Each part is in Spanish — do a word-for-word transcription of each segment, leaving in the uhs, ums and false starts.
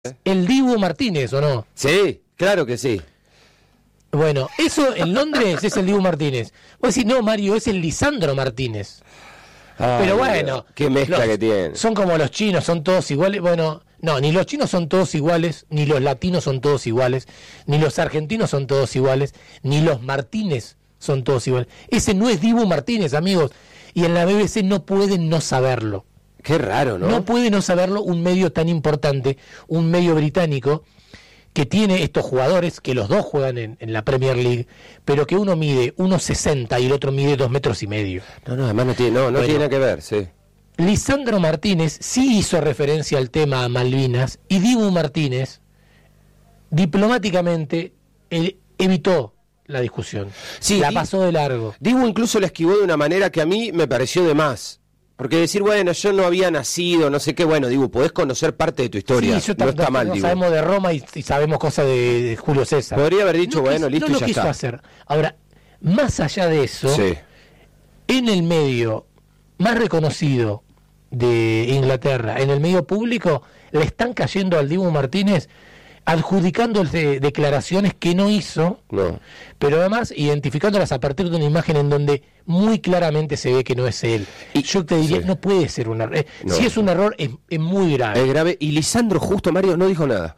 El Dibu Martínez, ¿o no? Sí, claro que sí. Bueno, eso en Londres es el Dibu Martínez. Vos decís, no, Mario, es el Lisandro Martínez. Ay, Pero bueno, Dios, qué mezcla los, que tiene. Son como los chinos, son todos iguales. Bueno, no, ni los chinos son todos iguales, ni los latinos son todos iguales, ni los argentinos son todos iguales, ni los Martínez son todos iguales. Ese no es Dibu Martínez, amigos. Y en la B B C no pueden no saberlo. Qué raro, ¿no? No puede no saberlo un medio tan importante, un medio británico, que tiene estos jugadores, que los dos juegan en, en la Premier League, pero que uno mide uno sesenta y el otro mide dos metros y medio. No, no, además no tiene, no, no Bueno, tiene nada que ver, sí. Lisandro Martínez sí hizo referencia al tema Malvinas, y Dibu Martínez diplomáticamente eh, evitó la discusión. Sí, la y- pasó de largo. Dibu incluso la esquivó de una manera que a mí me pareció de más. Porque decir, bueno, yo no había nacido, no sé qué, bueno, Dibu, podés conocer parte de tu historia. Sí, yo no tam- está mal, no Dibu. sabemos de Roma y, y sabemos cosas de, de Julio César. Podría haber dicho, No bueno, quiso- listo, no y lo ya quiso está. hacer. Ahora, más allá de eso, Sí. en el medio más reconocido de Inglaterra, en el medio público, le están cayendo al Dibu Martínez adjudicándole declaraciones que no hizo, No. pero además identificándolas a partir de una imagen en donde muy claramente se ve que no es él. Y yo te diría, Sí. no puede ser un error. Eh, No. Si es un error, es, es muy grave. Es grave. Y Lisandro justo, Mario, no dijo nada.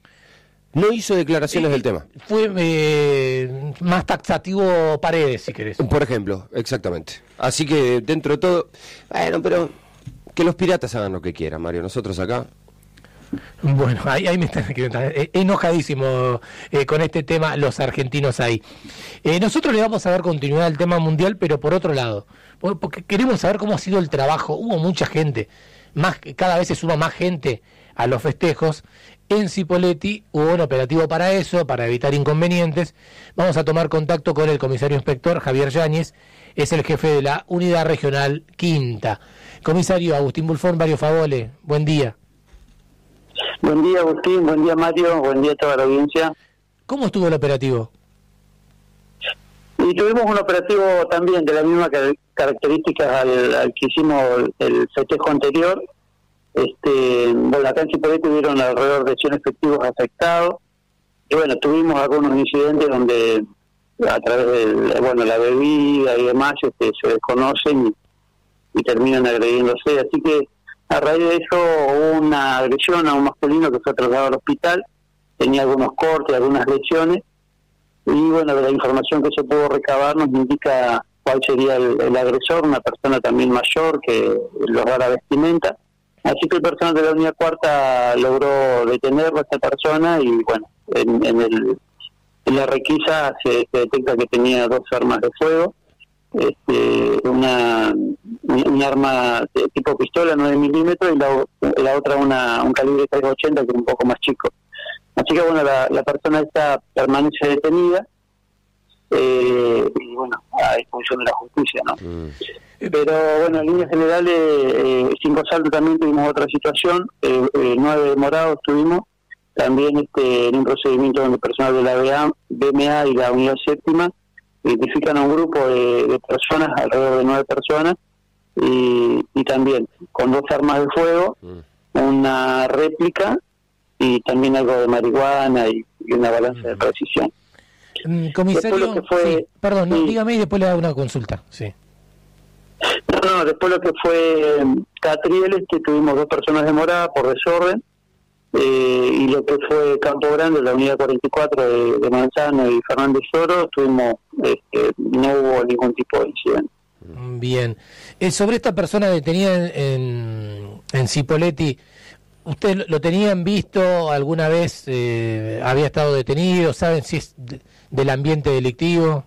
No hizo declaraciones Eh, del tema. Fue eh, más taxativo Paredes, si querés. Por ejemplo, exactamente. Así que dentro de todo, bueno, pero que los piratas hagan lo que quieran, Mario. Nosotros acá. Bueno, ahí, ahí me están eh, enojadísimo eh, con este tema los argentinos ahí. Eh, nosotros le vamos a dar continuidad al tema mundial, pero por otro lado, por- porque queremos saber cómo ha sido el trabajo. Hubo mucha gente, más cada vez se suma más gente a los festejos. En Cipolletti hubo un operativo para eso, para evitar inconvenientes. Vamos a tomar contacto con el comisario inspector Javier Yáñez, es el jefe de la Unidad Regional Quinta. Comisario Agustín Bulfón, Mario Favole, buen día. Buen día, Agustín. Buen día, Mario. Buen día a toda la audiencia. ¿Cómo estuvo el operativo? Y tuvimos un operativo también de la misma car- características al, al que hicimos el festejo anterior. Este, bueno, acá en Cipolletti tuvieron alrededor de cien efectivos afectados. Y bueno, tuvimos algunos incidentes donde a través de bueno, la bebida y demás este, se desconocen y, y terminan agrediéndose. Así que a raíz de eso hubo una agresión a un masculino que fue trasladado al hospital. Tenía algunos cortes, algunas lesiones. Y bueno, de la información que se pudo recabar nos indica cuál sería el, el agresor, una persona también mayor que logró la vestimenta. Así que el personal de la unidad cuarta logró detenerlo a esta persona y bueno, en, en, el, en la requisa se, se detecta que tenía dos armas de fuego, este, una un arma de tipo pistola nueve milímetros y la, la otra una un calibre tres ochenta que es un poco más chico. Así que bueno, la, la persona esta permanece detenida eh, y bueno, a disposición de la justicia, ¿no? Mm. Pero bueno, en líneas generales, eh, Cinco Salto también tuvimos otra situación, eh, eh, nueve demorados tuvimos, también este, en un procedimiento donde el personal de la B M A y la unidad séptima identifican a un grupo de, de personas, alrededor de nueve personas, y, y también con dos armas de fuego, Mm. una réplica y también algo de marihuana y, y una balanza de precisión. Mm, comisario, Después lo que fue- sí, perdón, no, sí. dígame y después le hago una consulta. Sí. No, no, después lo que fue eh, Catrieles, que tuvimos dos personas demoradas por desorden, eh, y lo que fue Campo Grande, la unidad cuarenta y cuatro de, de Manzano y Fernández Oro, tuvimos, este, no hubo ningún tipo de incidente. Mm, Bien. Eh, sobre esta persona detenida en, en, en Cipolletti, ¿usted lo- lo tenían visto alguna vez? Eh, ¿Había estado detenido? ¿Saben si es de- del ambiente delictivo?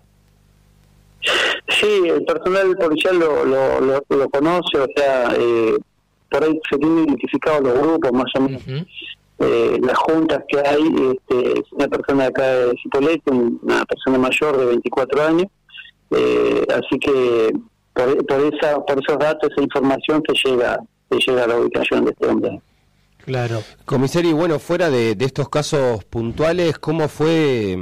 Sí, el personal policial lo, lo, lo, lo conoce, o sea, eh, por ahí se tienen identificados los grupos, más o menos. Ujú. Eh, las juntas que hay, este, es una persona de acá de Cipolletti, una persona mayor de veinticuatro años, eh, así que por, por esa por esos datos, esa información que llega que llega a la ubicación de este hombre. Claro. Comisario, y bueno, fuera de, de estos casos puntuales, ¿cómo fue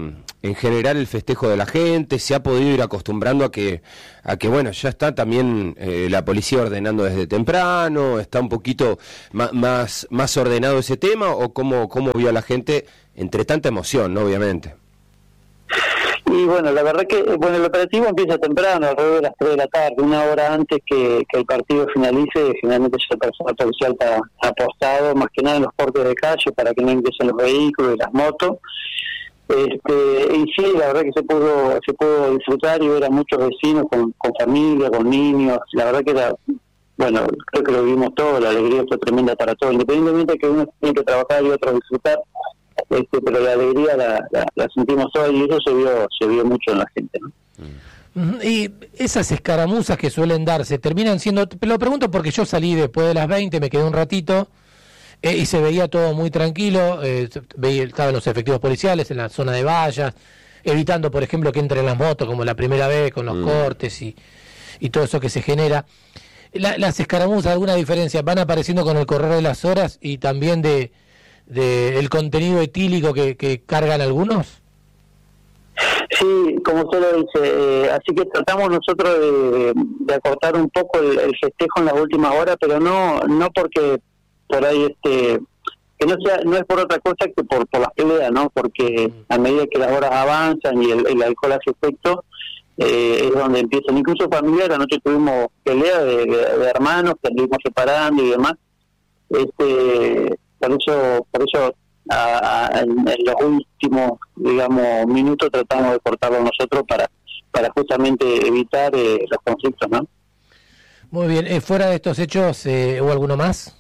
en general el festejo de la gente, se ha podido ir acostumbrando a que, a que bueno, ya está también eh, la policía ordenando desde temprano, está un poquito más, más, más ordenado ese tema, o cómo, cómo vio a la gente entre tanta emoción, ¿no? Obviamente. Y bueno, la verdad que bueno, el operativo empieza temprano, alrededor de las tres de la tarde, una hora antes que, que el partido finalice. Generalmente ya el personal policial está apostado, más que nada en los cortes de calle, para que no ingresen los vehículos y las motos. Este, y sí, la verdad que se pudo se pudo disfrutar y ver a muchos vecinos con, con familia, con niños. La verdad que era, bueno, creo que lo vimos todo, la alegría fue tremenda para todos, independientemente de que uno tiene que trabajar y otro disfrutar. Este, pero la alegría la, la, la sentimos todos y eso se vio se vio mucho en la gente, ¿no? Y esas escaramuzas que suelen darse terminan siendo, lo pregunto porque yo salí después de las veinte, me quedé un ratito eh, y se veía todo muy tranquilo, eh, veía, estaban los efectivos policiales en la zona de vallas, evitando por ejemplo que entren las motos como la primera vez con los mm. cortes y, y todo eso que se genera. La, las escaramuzas, ¿alguna diferencia? ¿Van apareciendo con el correr de las horas y también de de el contenido etílico que, que cargan algunos? Sí, como usted lo dice, eh, así que tratamos nosotros de, de acortar un poco el, el festejo en las últimas horas, pero no no porque por ahí este que no sea no es por otra cosa que por por las peleas, ¿no? Porque a medida que las horas avanzan y el, el alcohol hace efecto, eh, es donde empiezan, incluso familiares. Anoche tuvimos peleas de, de, de hermanos que anduvimos separando y demás. Este por eso por eso a, a, en, en los últimos digamos minutos tratamos de cortarlo nosotros para para justamente evitar eh, los conflictos, ¿no? Muy bien. Eh, fuera de estos hechos, eh, ¿hubo alguno más?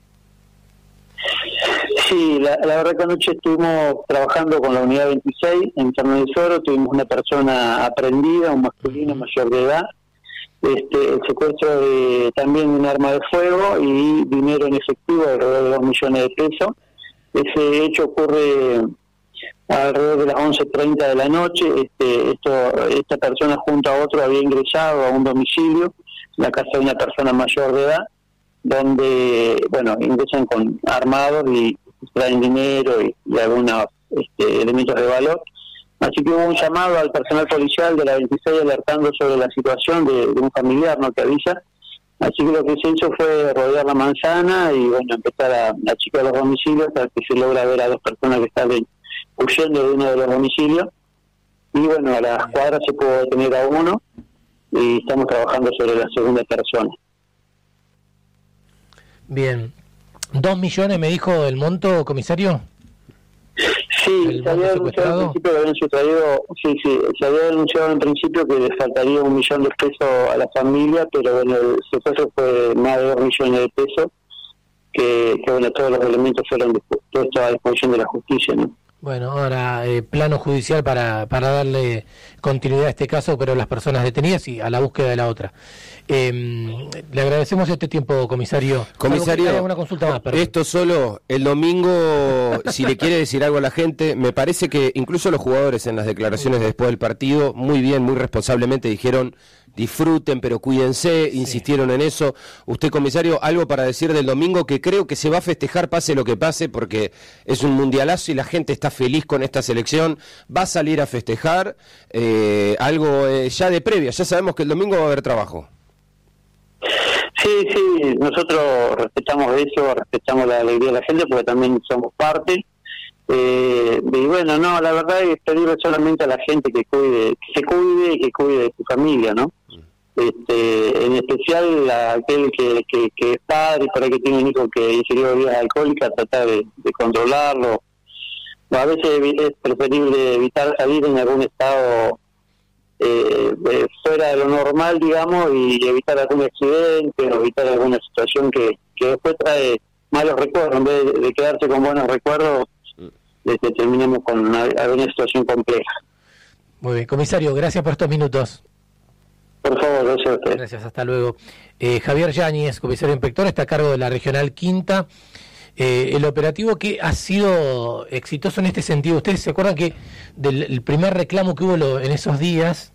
Sí, la, la verdad que anoche estuvimos trabajando con la unidad veintiséis en San Luis Oro. Tuvimos una persona aprendida, un masculino mayor de edad, este, el secuestro de también un arma de fuego y dinero en efectivo alrededor de dos millones de pesos. Ese hecho ocurre alrededor de las once treinta de la noche. Este, esto, esta persona junto a otro había ingresado a un domicilio, la casa de una persona mayor de edad, donde, bueno, ingresan con armados y traen dinero y, y algunos este, elementos de valor. Así que hubo un llamado al personal policial de la veintiséis alertando sobre la situación de, de un familiar, ¿no?, que avisa. Así que lo que se hizo fue rodear la manzana y, bueno, empezar a achicar los domicilios hasta que se logra ver a dos personas que están huyendo de uno de los domicilios. Y, bueno, a las cuadras se pudo detener a uno y estamos trabajando sobre la segunda persona. Bien. ¿Dos millones me dijo el monto, comisario? Sí, se había denunciado en principio que habían sustraído, sí, sí, se había denunciado en principio que le faltaría un millón de pesos a la familia, pero bueno, el secuestro fue más de dos millones de pesos, que, que bueno, todos los elementos fueron puestos a disposición de la justicia, ¿no? Bueno, ahora eh, plano judicial para para darle continuidad a este caso, pero las personas detenidas y a la búsqueda de la otra. Eh, le agradecemos este tiempo, comisario. Comisario, una consulta más, esto solo, el domingo, si le quiere decir algo a la gente, me parece que incluso los jugadores en las declaraciones después del partido, muy bien, muy responsablemente dijeron, disfruten, pero cuídense, sí. Insistieron en eso. Usted, comisario, algo para decir del domingo, que creo que se va a festejar pase lo que pase, porque es un mundialazo y la gente está feliz con esta selección, va a salir a festejar, eh, algo eh, ya de previa, ya sabemos que el domingo va a haber trabajo. Sí, sí, nosotros respetamos eso, respetamos la alegría de la gente porque también somos parte. Eh, y bueno, no, la verdad es pedirle solamente a la gente que cuide, que se cuide y que cuide de su familia, ¿no? Este, en especial a aquel que, que, que es padre y por ahí que tiene un hijo que ingirió bebidas alcohólicas, tratar de, de controlarlo. A veces es preferible evitar salir en algún estado eh, eh, fuera de lo normal, digamos, y evitar algún accidente o evitar alguna situación que, que después trae malos recuerdos. En vez de, de quedarse con buenos recuerdos, este, terminemos con una, alguna situación compleja. Muy bien, comisario, gracias por estos minutos. Por favor, gracias a usted. Gracias, hasta luego. Eh, Javier Yáñez, comisario inspector, está a cargo de la Regional Quinta. Eh, el operativo que ha sido exitoso en este sentido. Ustedes se acuerdan que del el primer reclamo que hubo lo, en esos días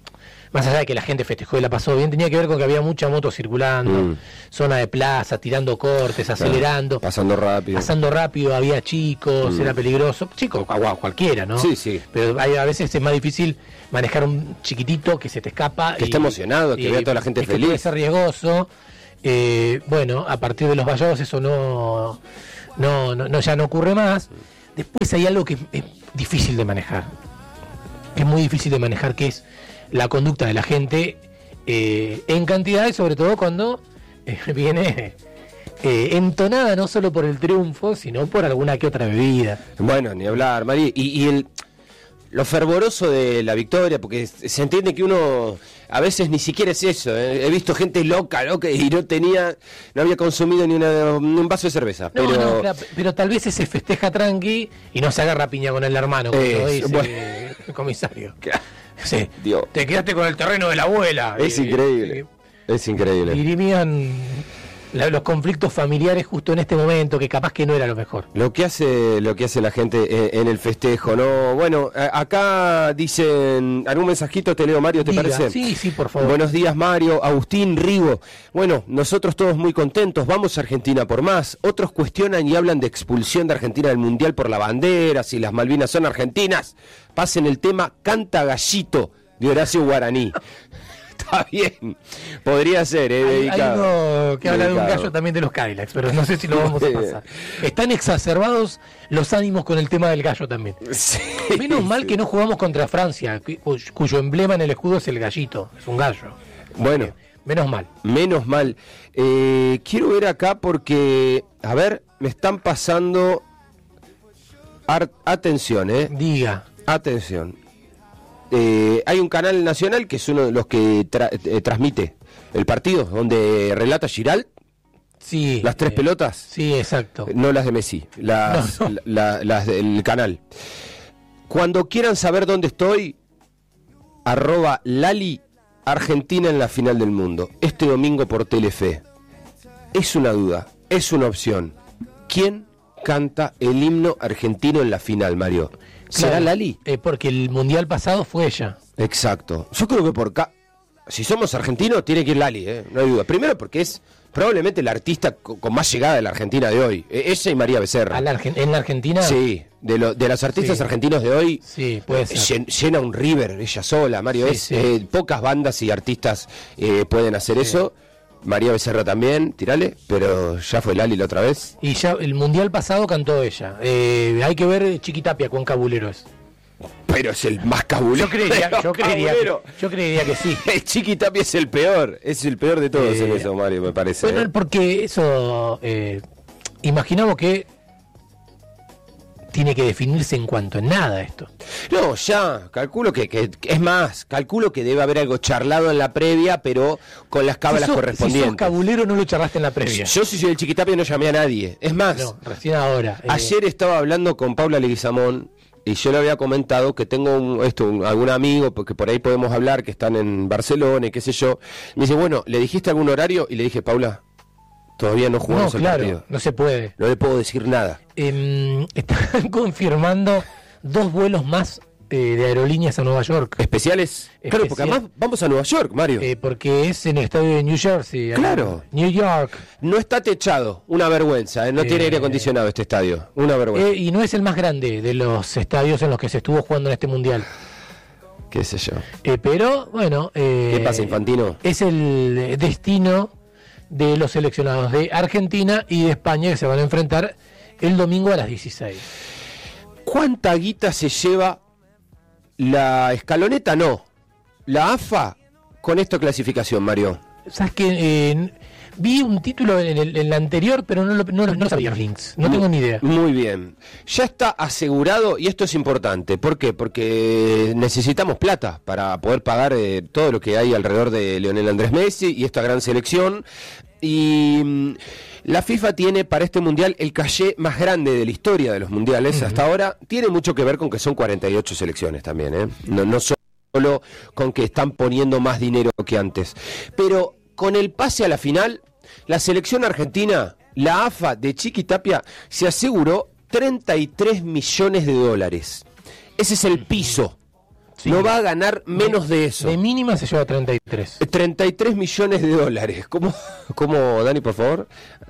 más allá de que la gente festejó y la pasó bien, tenía que ver con que había mucha moto circulando, mm. zona de plaza, tirando cortes, acelerando. Claro, pasando rápido. Pasando rápido, había chicos, mm. era peligroso. Chicos, wow, cualquiera, ¿no? Sí, sí. Pero hay, a veces es más difícil manejar un chiquitito que se te escapa. Que y, está emocionado, que y, vea a toda la gente y feliz. Que puede ser riesgoso. Eh, bueno, a partir de los vallados eso no, no, no, no ya no ocurre más. Después hay algo que es difícil de manejar. Es muy difícil de manejar, que es la conducta de la gente eh, en cantidad y sobre todo cuando eh, viene eh, entonada no solo por el triunfo, sino por alguna que otra bebida. Bueno, ni hablar, María. Y, y el, lo fervoroso de la victoria, porque se entiende que uno a veces ni siquiera es eso. ¿eh? He visto gente loca, loca, y no tenía, no había consumido ni, una, ni un vaso de cerveza. No, pero... no, claro, pero tal vez se festeja tranqui y no se agarra piña con el hermano, como es, dice bueno. el comisario. Sí. Dios. Te quedaste con el terreno de la abuela. Es y, increíble. Y, es increíble. Dirimían la, los conflictos familiares justo en este momento, que capaz que no era lo mejor. Lo que hace, lo que hace la gente en, en el festejo, ¿no? Bueno, a, acá dicen, algún mensajito te leo, Mario, ¿te Diga. parece? Sí, sí, por favor. Buenos días, Mario. Agustín Rigo. Bueno, nosotros todos muy contentos, vamos a Argentina por más. Otros cuestionan y hablan de expulsión de Argentina del Mundial por la bandera, si las Malvinas son argentinas. Pasen el tema Canta Gallito de Horacio Guaraní. Está bien, podría ser, ¿eh? Hay, Dedicado. hay uno que habla Dedicado. de un gallo también de los Cadillacs, pero no sé si lo vamos a pasar. Están exacerbados los ánimos con el tema del gallo también. Sí, Menos mal sí. que no jugamos contra Francia, cuyo, cuyo emblema en el escudo es el gallito, es un gallo. Bueno. Eh, menos mal. Menos mal. Eh, quiero ver acá porque, a ver, me están pasando... Ar- atención, ¿eh? Diga. Atención. Eh, hay un canal nacional que es uno de los que tra- eh, transmite el partido, donde relata Giral. Sí. Las tres eh, pelotas. Sí, exacto. No las de Messi, las, No, no. la- las del canal. Cuando quieran saber dónde estoy, arroba Lali Argentina en la final del mundo. Este domingo por Telefe. Es una duda, es una opción. ¿Quién canta el himno argentino en la final, Mario? ¿Será Claro, Lali? eh, porque el mundial pasado fue ella. Exacto. Yo creo que por acá, si somos argentinos, tiene que ir Lali, ¿eh? No hay duda. Primero porque es probablemente la artista co- con más llegada de la Argentina de hoy. E- ella y María Becerra. ¿A la Argen- ¿En la Argentina? Sí, de, lo, de las artistas Sí. argentinos de hoy, Sí, puede eh, ser. llen- llena un River ella sola, Mario. Sí, es, sí. eh, pocas bandas y artistas eh, pueden hacer Sí. eso. María Becerra también, tirale, pero ya fue Lali la otra vez. Y ya el mundial pasado cantó ella. Eh, hay que ver Chiquitapia, cuán cabulero es. Pero es el más cabulero. Yo creería, de los yo creería, que, cabuleros. yo creería que sí. Chiqui Tapia es el peor, es el peor de todos Eh, en eso, Mario, me parece. Bueno, ¿eh? porque eso, eh, imaginamos que tiene que definirse en cuanto a nada esto. No, ya, calculo que, que, que- es más, calculo que debe haber algo charlado en la previa, pero con las cábalas si sos, correspondientes. Si sos cabulero no lo charlaste en la previa. Yo si soy el Chiquitapia no llamé a nadie. Es más, No, recién ahora. eh, ayer estaba hablando con Paula Leguizamón y yo le había comentado que tengo un, esto, un- algún amigo, porque por ahí podemos hablar, que están en Barcelona y qué sé yo. Me dice, bueno, ¿le dijiste algún horario? Y le dije, Paula, todavía no no, jugamos el claro, partido. no se puede. No le puedo decir nada. Eh, están confirmando dos vuelos más eh, de aerolíneas a Nueva York. ¿Especiales? Claro, porque Especial. además vamos a Nueva York, Mario. Eh, porque es en el estadio de New Jersey. Claro. New York. No está techado, una vergüenza, ¿eh? No Eh, tiene aire acondicionado este estadio, una vergüenza. Eh, y no es el más grande de los estadios en los que se estuvo jugando en este mundial. ¿Qué sé yo? Eh, pero, bueno. Eh, ¿Qué pasa, Infantino? Es el destino de los seleccionados de Argentina y de España que se van a enfrentar el domingo a las dieciséis. ¿Cuánta guita se lleva la escaloneta? No. La A F A con esta clasificación, Mario. ¿Sabes que eh, vi un título en, el, en la anterior, pero no lo, no, lo- no sabía los links? No tengo ni idea. Muy bien. Ya está asegurado, y esto es importante. ¿Por qué? Porque necesitamos plata para poder pagar eh, todo lo que hay alrededor de Lionel Andrés Messi y esta gran selección. Y mm, la FIFA tiene para este mundial el caché más grande de la historia de los mundiales. Uh-huh. Hasta ahora tiene mucho que ver con que son cuarenta y ocho selecciones también, ¿eh? No, no solo con que están poniendo más dinero que antes. Pero con el pase a la final, la selección argentina, la A F A de Chiquitapia, se aseguró treinta y tres millones de dólares. Ese es el piso. Sí. No va a ganar menos de, de eso. De mínima se lleva treinta y tres. treinta y tres millones de dólares. ¿Cómo, cómo Dani, por favor?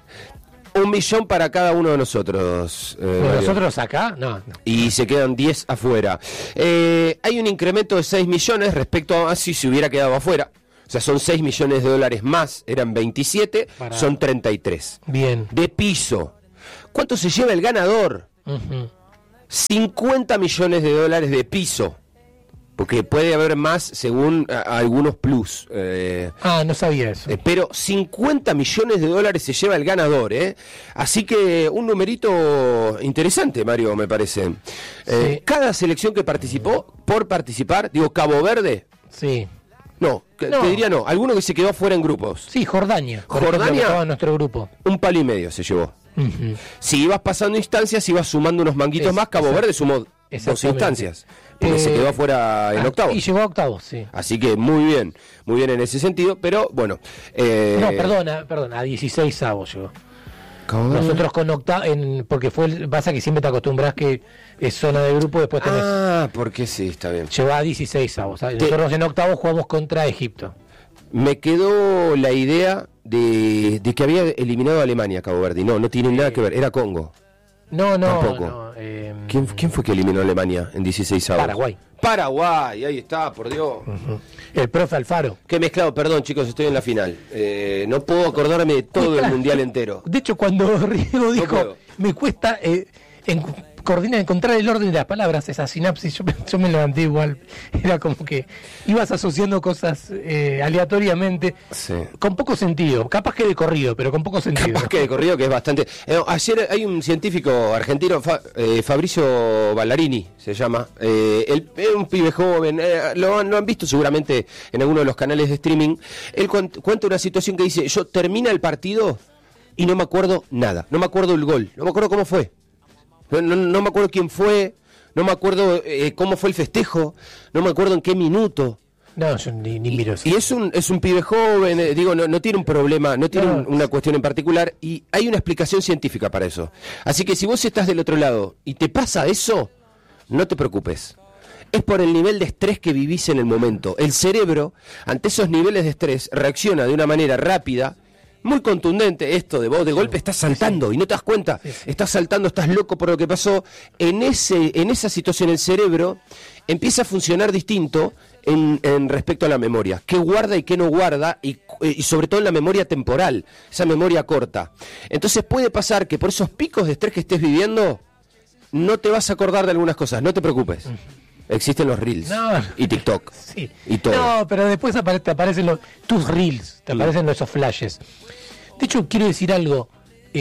Un millón para cada uno de nosotros. Eh, ¿Nosotros acá? No, no. Y se quedan diez afuera. Eh, hay un incremento de seis millones respecto a si se hubiera quedado afuera. O sea, son seis millones de dólares más. Eran veintisiete, para... son treinta y tres. Bien. De piso. ¿Cuánto se lleva el ganador? Uh-huh. cincuenta millones de dólares de piso. Porque puede haber más según a, a algunos plus. Eh, ah, no sabía eso. Eh, pero cincuenta millones de dólares se lleva el ganador, ¿eh? Así que un numerito interesante, Mario, me parece. Eh, sí. Cada selección que participó, por participar, digo, Cabo Verde. Sí. No, no, te diría no. Alguno que se quedó fuera en grupos. Sí, Jordania. Jordania. Estaba en nuestro grupo. Un palo y medio se llevó. Uh-huh. Si ibas pasando instancias, ibas sumando unos manguitos es, más. Cabo exacto. Verde sumó dos instancias. Porque eh, se quedó afuera en octavos. Y llegó a octavos, sí. Así que muy bien, muy bien en ese sentido, pero bueno. Eh... No, perdona, perdona, a dieciséis avos llegó. ¿Cómo? Nosotros con octavos, en, porque fue el, pasa que siempre te acostumbras que es zona de grupo, después tenés. Ah, porque sí, está bien. Llegó a dieciséis avos. Nosotros te... en octavos jugamos contra Egipto. Me quedó la idea de, de que había eliminado a Alemania, Cabo Verde. No, no tiene nada que ver, era Congo. No, no, Tampoco. no eh, ¿Quién, ¿Quién fue que eliminó a Alemania en dieciséis avos? Paraguay. Paraguay, ahí está, por Dios. Uh-huh. El profe Alfaro. Qué mezclado, perdón chicos, estoy en la final. Eh, no puedo acordarme de todo el mundial entero. De hecho, cuando Riego dijo, no me cuesta eh, en, coordinar, encontrar el orden de las palabras, esa sinapsis, yo, yo me levanté igual. Era como que ibas asociando cosas eh, aleatoriamente, sí. con poco sentido. Capaz que de corrido, pero con poco sentido. Capaz que de corrido, que es bastante... Eh, ayer hay un científico argentino, Fa, eh, Fabricio Ballarini, se llama. Eh, él es un pibe joven, eh, lo, lo han visto seguramente en alguno de los canales de streaming. Él cuent, cuenta una situación que dice, yo termina el partido y no me acuerdo nada. No me acuerdo el gol, no me acuerdo cómo fue. No, no, no me acuerdo quién fue, no me acuerdo eh, cómo fue el festejo, no me acuerdo en qué minuto. No, yo ni, ni miro eso. Y, y es un es un pibe joven, eh, digo, no, no tiene un problema, no tiene no. Un, una cuestión en particular, y hay una explicación científica para eso. Así que si vos estás del otro lado y te pasa eso, no te preocupes. Es por el nivel de estrés que vivís en el momento. El cerebro, ante esos niveles de estrés, reacciona de una manera rápida, muy contundente. Esto de vos de golpe estás saltando sí, sí. y no te das cuenta, sí, sí. estás saltando, estás loco por lo que pasó. En ese en esa situación el cerebro empieza a funcionar distinto en, en respecto a la memoria, qué guarda y qué no guarda, y, y sobre todo en la memoria temporal, esa memoria corta. Entonces puede pasar que por esos picos de estrés que estés viviendo no te vas a acordar de algunas cosas, no te preocupes. Existen los reels no, y TikTok sí. y todo. No, pero después apare- te aparecen los, tus reels, te aparecen sí. esos flashes. De hecho, quiero decir algo.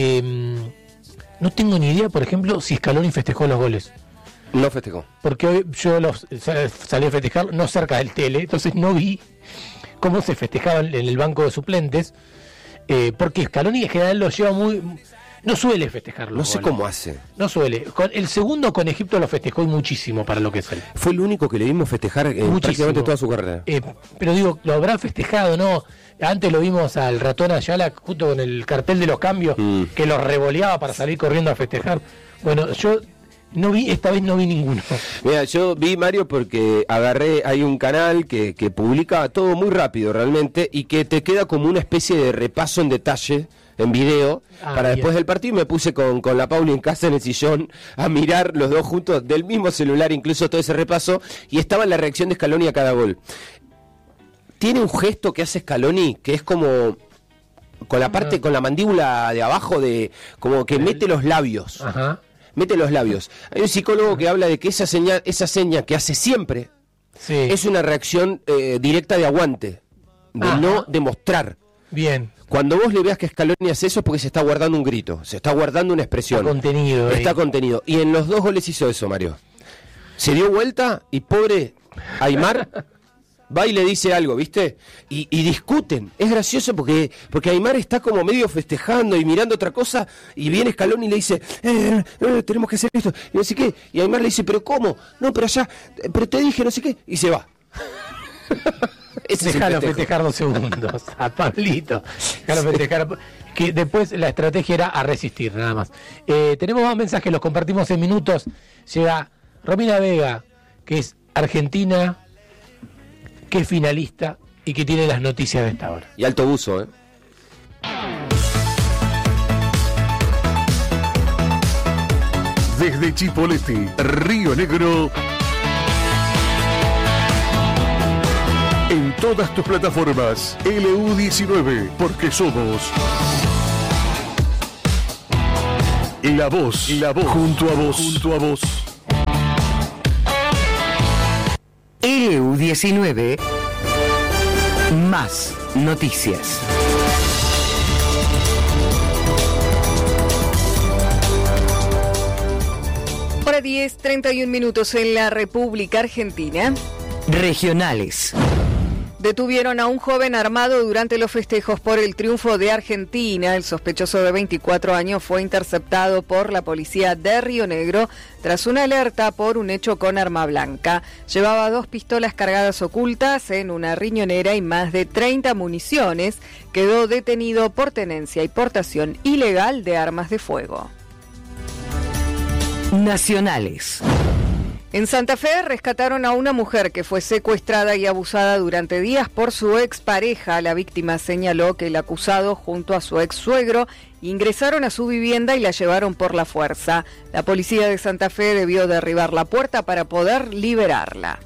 Eh, no tengo ni idea, por ejemplo, si Scaloni festejó los goles. No festejó. Porque hoy yo los salí a festejar, no cerca del tele, entonces no vi cómo se festejaban en el banco de suplentes. Eh, porque Scaloni en general lo lleva muy... No suele festejarlo. No sé cómo hace. No suele. Con, el segundo con Egipto lo festejó y muchísimo para lo que es él. Fue el único que le vimos festejar en prácticamente toda su carrera. Eh, pero digo, lo habrá festejado, ¿no? Antes lo vimos al ratón Ayala junto con el cartel de los cambios, mm. que los revoleaba para salir corriendo a festejar. Bueno, yo no vi, esta vez no vi ninguno. Mira, yo vi, Mario, porque agarré, hay un canal que, que publica todo muy rápido realmente y que te queda como una especie de repaso en detalle en video, ah, para bien. Después del partido me puse con, con la Pauli en casa en el sillón a mirar los dos juntos del mismo celular, incluso todo ese repaso, y estaba la reacción de Scaloni a cada gol. Tiene un gesto que hace Scaloni que es como con la parte, con la mandíbula de abajo, de como que mete los labios. Ajá. Mete los labios. Hay un psicólogo que habla de que esa señal, esa seña que hace siempre, sí. es una reacción eh, directa de aguante, de Ajá. no demostrar. Bien. Cuando vos le veas que Scaloni hace eso es porque se está guardando un grito, se está guardando una expresión. Está contenido. Está ahí. contenido. Y en los dos goles hizo eso, Mario. Se dio vuelta y pobre Aimar va y le dice algo, ¿viste? Y, y discuten. Es gracioso porque porque Aimar está como medio festejando y mirando otra cosa, y viene Scaloni y le dice, eh, eh, tenemos que hacer esto, y no sé qué. Y Aimar le dice, ¿pero cómo? No, pero allá, pero te dije no sé qué. Y se va. Déjalo festejar dos segundos a Pablito. Déjalo sí. festejar. Que después la estrategia era a resistir, nada más. Eh, tenemos más mensajes, los compartimos en minutos. Llega Romina Vega, que es Argentina, que es finalista y que tiene las noticias de esta hora. Y alto buzo, ¿eh? Desde Chipoleti, Río Negro, en todas tus plataformas, L U diecinueve, porque somos la voz, la voz, junto a vos, junto a vos. L U diecinueve, más noticias. Hora diez, treinta y un minutos en la República Argentina. Regionales. Detuvieron a un joven armado durante los festejos por el triunfo de Argentina. El sospechoso de veinticuatro años fue interceptado por la policía de Río Negro tras una alerta por un hecho con arma blanca. Llevaba dos pistolas cargadas ocultas en una riñonera y más de treinta municiones. Quedó detenido por tenencia y portación ilegal de armas de fuego. Nacionales. En Santa Fe rescataron a una mujer que fue secuestrada y abusada durante días por su expareja. La víctima señaló que el acusado junto a su ex suegro ingresaron a su vivienda y la llevaron por la fuerza. La policía de Santa Fe debió derribar la puerta para poder liberarla.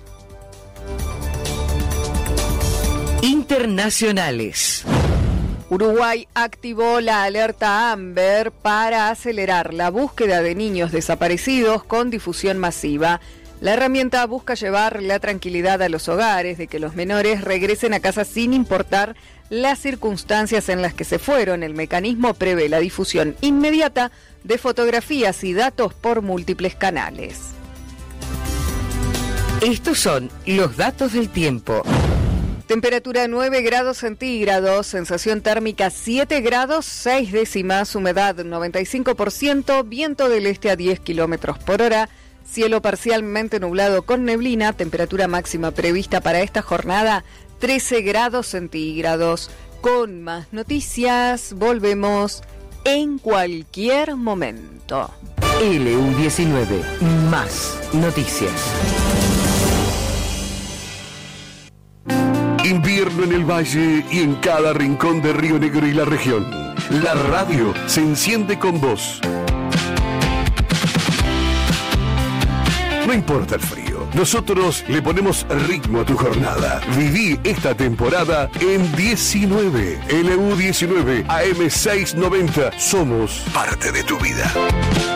Internacionales. Uruguay activó la alerta Amber para acelerar la búsqueda de niños desaparecidos con difusión masiva. La herramienta busca llevar la tranquilidad a los hogares de que los menores regresen a casa sin importar las circunstancias en las que se fueron. El mecanismo prevé la difusión inmediata de fotografías y datos por múltiples canales. Estos son los datos del tiempo. Temperatura nueve grados centígrados, sensación térmica siete grados, seis décimas, humedad noventa y cinco por ciento, viento del este a diez kilómetros por hora, cielo parcialmente nublado con neblina, temperatura máxima prevista para esta jornada trece grados centígrados. Con más noticias, volvemos en cualquier momento. L U diecinueve, más noticias. Invierno en el valle y en cada rincón de Río Negro y la región. La radio se enciende con vos. No importa el frío, nosotros le ponemos ritmo a tu jornada. Viví esta temporada en diecinueve. L U diecinueve, A M seiscientos noventa. Somos parte de tu vida.